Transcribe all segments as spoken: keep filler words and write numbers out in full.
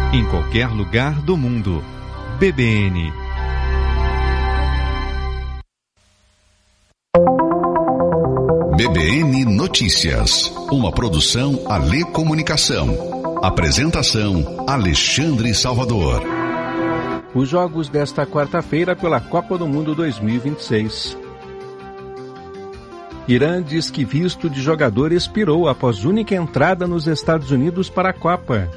em qualquer lugar do mundo. B B N. B B N Notícias, uma produção Alê Comunicação. Apresentação Alexandre Salvador. Os jogos desta quarta-feira pela Copa do Mundo dois mil e vinte e seis. Irã diz que visto de jogador expirou após única entrada nos Estados Unidos para a Copa.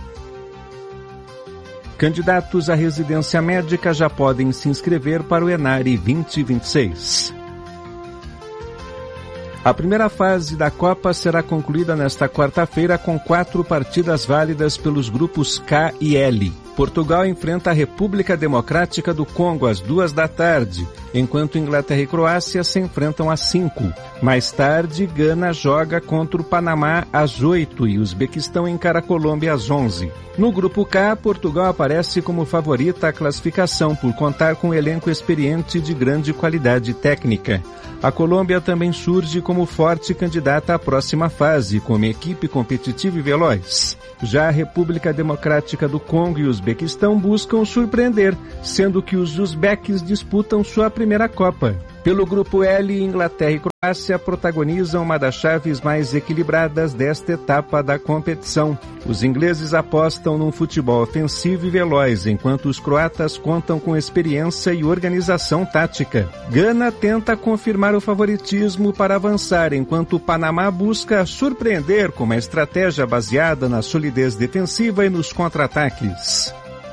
Candidatos à residência médica já podem se inscrever para o Enare vinte vinte e seis. A primeira fase da Copa será concluída nesta quarta-feira com quatro partidas válidas pelos grupos K e L. Portugal enfrenta a República Democrática do Congo às duas da tarde, enquanto Inglaterra e Croácia se enfrentam às cinco. Mais tarde, Gana joga contra o Panamá às oito e o Uzbequistão encara a Colômbia às onze. No grupo K, Portugal aparece como favorita à classificação por contar com um elenco experiente de grande qualidade técnica. A Colômbia também surge como forte candidata à próxima fase, com uma equipe competitiva e veloz. Já a República Democrática do Congo e o Uzbequistão buscam surpreender, sendo que os uzbeques disputam sua primeira Copa. Pelo grupo L, Inglaterra e Croácia protagonizam uma das chaves mais equilibradas desta etapa da competição. Os ingleses apostam num futebol ofensivo e veloz, enquanto os croatas contam com experiência e organização tática. Gana tenta confirmar o favoritismo para avançar, enquanto o Panamá busca surpreender com uma estratégia baseada na solidez defensiva e nos contra-ataques.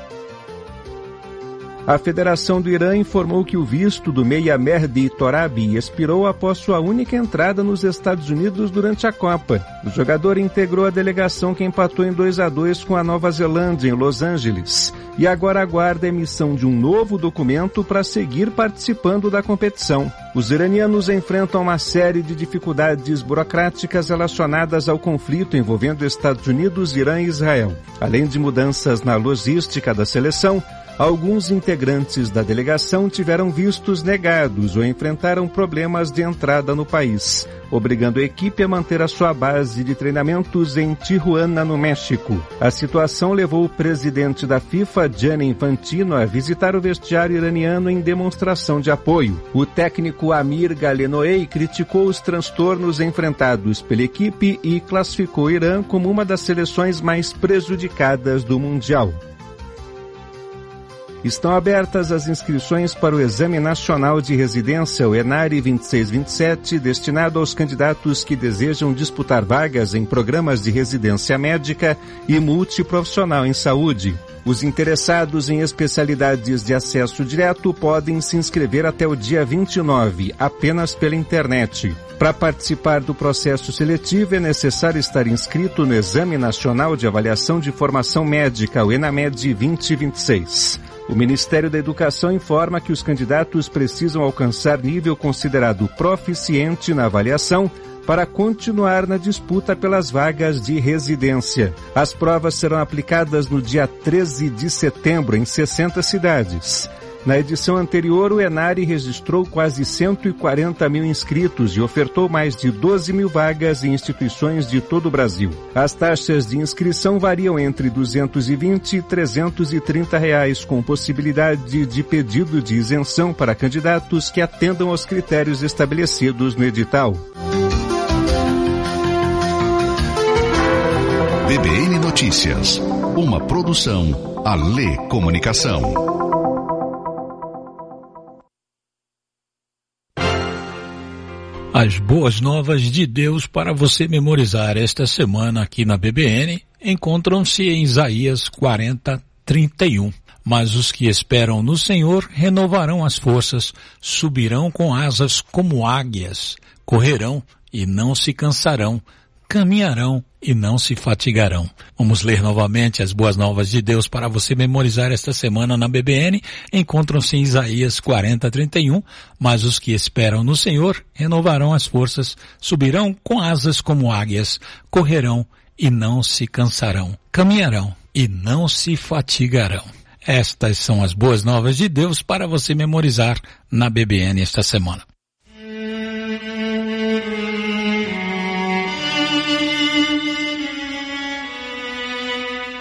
A Federação do Irã informou que o visto do meia Mehdi Torabi expirou após sua única entrada nos Estados Unidos durante a Copa. O jogador integrou a delegação que empatou em dois a dois com a Nova Zelândia, em Los Angeles, e agora aguarda a emissão de um novo documento para seguir participando da competição. Os iranianos enfrentam uma série de dificuldades burocráticas relacionadas ao conflito envolvendo Estados Unidos, Irã e Israel. Além de mudanças na logística da seleção, alguns integrantes da delegação tiveram vistos negados ou enfrentaram problemas de entrada no país, obrigando a equipe a manter a sua base de treinamentos em Tijuana, no México. A situação levou o presidente da FIFA, Gianni Infantino, a visitar o vestiário iraniano em demonstração de apoio. O técnico Amir Galenoei criticou os transtornos enfrentados pela equipe e classificou o Irã como uma das seleções mais prejudicadas do Mundial. Estão abertas as inscrições para o Exame Nacional de Residência, o Enare vinte e seis vinte e sete, destinado aos candidatos que desejam disputar vagas em programas de residência médica e multiprofissional em saúde. Os interessados em especialidades de acesso direto podem se inscrever até o dia vinte e nove, apenas pela internet. Para participar do processo seletivo é necessário estar inscrito no Exame Nacional de Avaliação de Formação Médica, o ENAMED vinte vinte e seis. O Ministério da Educação informa que os candidatos precisam alcançar nível considerado proficiente na avaliação para continuar na disputa pelas vagas de residência. As provas serão aplicadas no dia treze de setembro em sessenta cidades. Na edição anterior, o Enare registrou quase cento e quarenta mil inscritos e ofertou mais de doze mil vagas em instituições de todo o Brasil. As taxas de inscrição variam entre duzentos e vinte e trezentos e trinta reais, com possibilidade de pedido de isenção para candidatos que atendam aos critérios estabelecidos no edital. B B N Notícias, uma produção Alê Comunicação. As boas novas de Deus para você memorizar esta semana aqui na B B N encontram-se em Isaías quarenta, trinta e um. Mas os que esperam no Senhor renovarão as forças, subirão com asas como águias, correrão e não se cansarão, caminharão e não se fatigarão. Vamos ler novamente as boas novas de Deus para você memorizar esta semana na B B N. Encontram-se em Isaías quarenta, trinta e um. Mas os que esperam no Senhor renovarão as forças, subirão com asas como águias, correrão e não se cansarão, caminharão e não se fatigarão. Estas são as boas novas de Deus para você memorizar na B B N esta semana.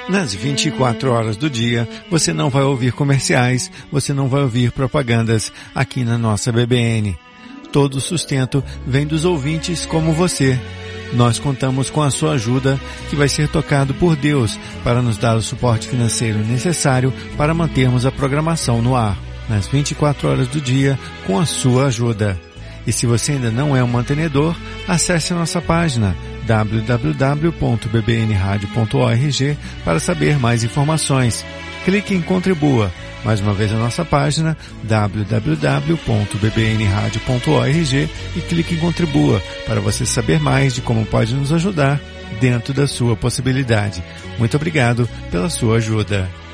Nas vinte e quatro horas do dia, você não vai ouvir comerciais, você não vai ouvir propagandas aqui na nossa B B N. Todo o sustento vem dos ouvintes como você. Nós contamos com a sua ajuda, que vai ser tocado por Deus para nos dar o suporte financeiro necessário para mantermos a programação no ar, nas vinte e quatro horas do dia, com a sua ajuda. E se você ainda não é um mantenedor, acesse a nossa página w w w ponto b b n radio ponto org para saber mais informações. Clique em Contribua. Mais uma vez a nossa página w w w ponto b b n radio ponto org e clique em Contribua para você saber mais de como pode nos ajudar dentro da sua possibilidade. Muito obrigado pela sua ajuda.